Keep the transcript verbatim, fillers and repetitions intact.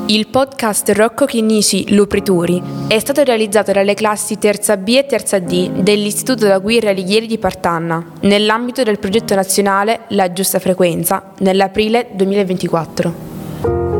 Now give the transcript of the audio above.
Il podcast Rocco Chinnici Luprituri è stato realizzato dalle classi terza B e terza D dell'Istituto da Guerra Alighieri di Partanna, nell'ambito del progetto nazionale La Giusta Frequenza, nell'aprile duemilaventiquattro.